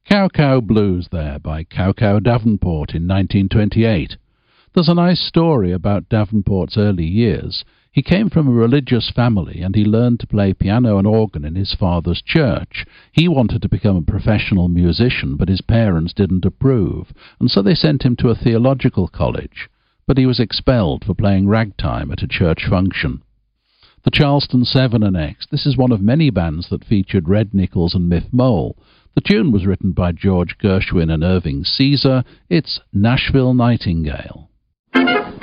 Cow Cow Blues there by Cow Cow Davenport in 1928. There's a nice story about Davenport's early years. He came from a religious family and he learned to play piano and organ in his father's church. He wanted to become a professional musician, but his parents didn't approve, and so they sent him to a theological college. But he was expelled for playing ragtime at a church function. The Charleston Seven are next. This is one of many bands that featured Red Nichols and Miff Mole. The tune was written by George Gershwin and Irving Caesar. It's Nashville Nightingale.